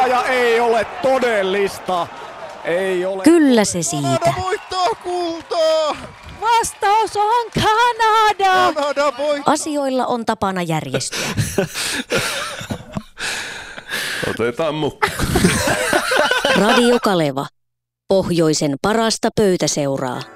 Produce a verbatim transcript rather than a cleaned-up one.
voittaa ja ei ole todellista. Ei ole. Kyllä se siitä. Kanada voittaa kultaa! Vastaus on Kanada! Kanada voittaa! Asioilla on tapana järjestyä. Otetaan mukaan. Radio Kaleva. Pohjoisen parasta pöytäseuraa.